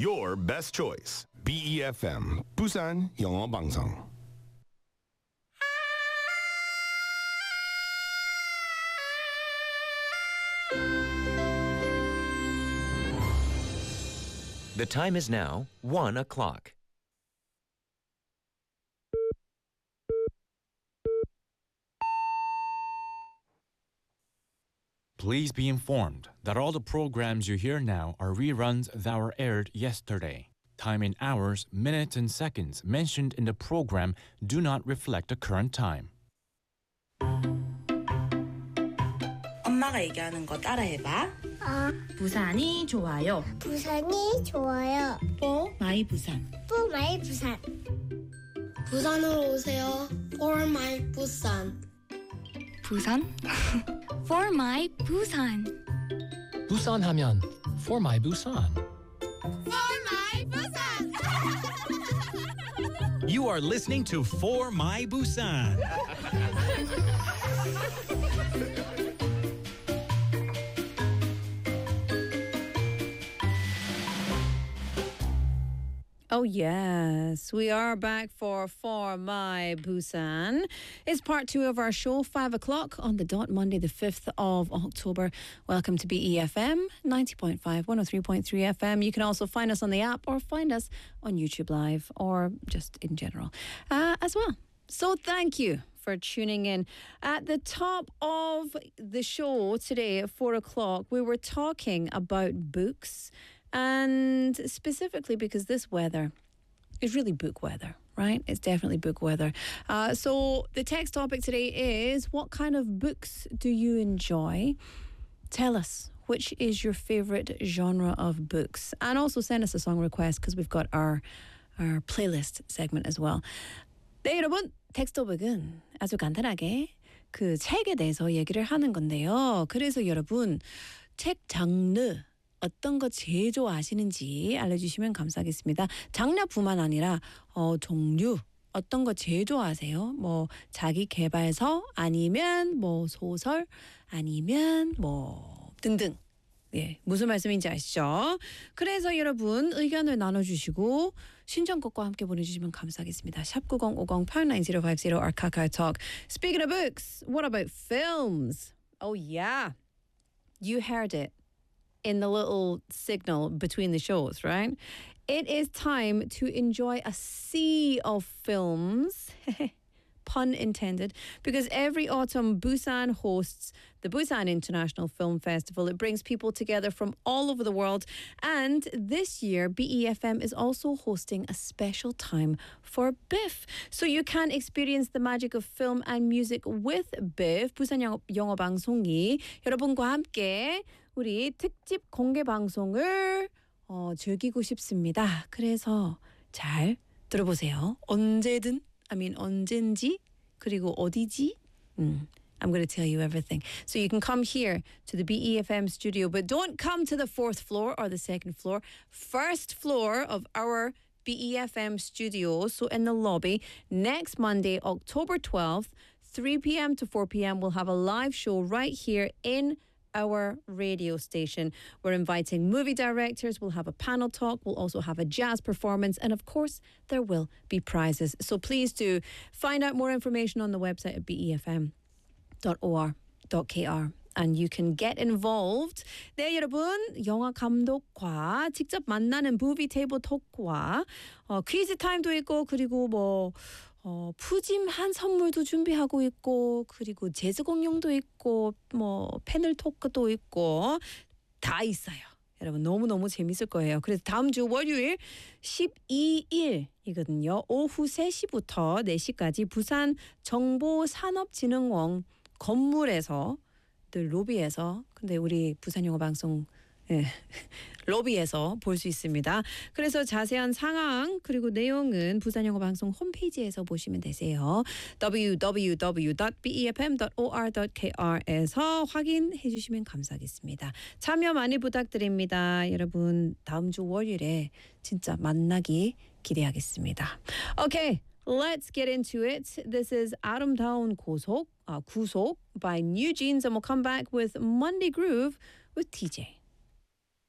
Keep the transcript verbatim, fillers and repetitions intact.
your best choice. B E F M 부산 영어 방송. The time is now one o'clock. Please be informed that all the programs you hear now are reruns that were aired yesterday. Time in hours, minutes, and seconds mentioned in the program do not reflect the current time. 엄마가 얘기하는 거 따라해봐. 아, 부산이 좋아요. 부산이 좋아요. 뽀 마이 부산. 뽀 마이 부산. 부산으로 오세요. For my 부산. 부산? For my Busan. 부산 하면 For my Busan. For my 부산. You are listening to For My Busan. Oh, yes. We are back for For My Busan. It's part two of our show, five o'clock on the dot, Monday, the fifth of October. Welcome to B E F M, ninety point five, one oh three point three F M. You can also find us on the app or find us on YouTube Live or just in general uh, as well. So thank you for tuning in. At the top of the show today at four o'clock, we were talking about books. And specifically because this weather is really book weather, right? It's definitely book weather. Uh, so the text topic today is, what kind of books do you enjoy? Tell us, which is your favorite genre of books? And also send us a song request because we've got our, our playlist segment as well. 네, 여러분. 텍스트 토픽은 아주 간단하게 그 책에 대해서 얘기를 하는 건데요. 그래서 여러분, 책 장르 어떤 거 제일 좋아하시는지 알려주시면 감사하겠습니다. 장르뿐만 아니라 어, 종류 어떤 거 제일 좋아하세요? 뭐 자기 개발서 아니면 뭐 소설 아니면 뭐 등등. 예, 무슨 말씀인지 아시죠? 그래서 여러분 의견을 나눠주시고 신청곡과 함께 보내주시면 감사하겠습니다. 샵 구공오공 팔구구공오오오오 or 카카오톡. Speaking of books, what about films? Oh yeah, you heard it in the little signal between the shows, right? It is time to enjoy a sea of films, pun intended, because every autumn Busan hosts the Busan International Film Festival. It brings people together from all over the world. And this year, B E F M is also hosting a special time for BIFF. So you can experience the magic of film and music with BIFF, 부산 영어, 영어 방송이 여러분과 함께 우리 특집 공개 방송을 어, 즐기고 싶습니다. 그래서 잘 들어보세요. 언제든, I mean 언젠지, 그리고 어디지? 음, I'm going to tell you everything. So you can come here to the B E F M studio, but don't come to the fourth floor or the second floor. First floor of our B E F M studio, so in the lobby. Next Monday, October twelfth, three p.m. to four p.m. we'll have a live show right here in our radio station. We're inviting movie directors, we'll have a panel talk, we'll also have a jazz performance, and of course there will be prizes. So please do find out more information on the website at b e f m dot o r dot k r and you can get involved. 네, 여러분, 영화 감독과 직접 만나는 무비 테이블 톡과 어, 퀴즈 타임도 있고, 그리고 뭐 어, 푸짐한 선물도 준비하고 있고, 그리고 재즈 공연도 있고, 뭐 패널 토크도 있고 다 있어요. 여러분 너무너무 재밌을 거예요. 그래서 다음 주 월요일 십이 일이거든요. 오후 세 시부터 네 시까지 부산 정보산업진흥원 건물에서, 늘 로비에서, 근데 우리 부산 영어 방송 예, 로비에서 볼 수 있습니다. 그래서 자세한 상황 그리고 내용은 부산 영어 방송 홈페이지에서 보시면 되세요. 더블유 더블유 더블유 닷 비 이 에프 엠 닷 오 알 닷 케이 알에서 확인해 주시면 감사하겠습니다. 참여 많이 부탁드립니다. 여러분 다음 주 월요일에 진짜 만나기 기대하겠습니다. Okay, let's get into it. This is 아름다운 고속, uh, 구속 by New Jeans, and we'll come back with Monday Groove with T J.